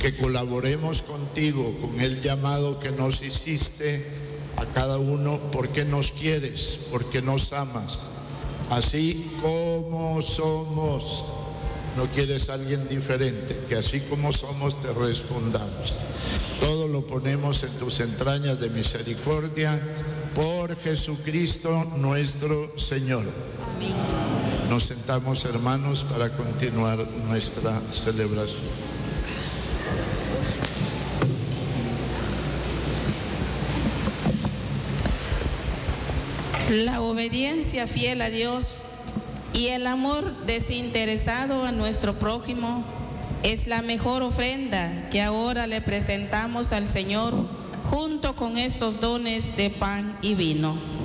que colaboremos contigo con el llamado que nos hiciste a cada uno, porque nos quieres, porque nos amas, así como somos. No quieres a alguien diferente, que así como somos te respondamos. Todo lo ponemos en tus entrañas de misericordia, por Jesucristo nuestro Señor. Amén. Nos sentamos, hermanos, para continuar nuestra celebración. La obediencia fiel a Dios y el amor desinteresado a nuestro prójimo es la mejor ofrenda que ahora le presentamos al Señor junto con estos dones de pan y vino.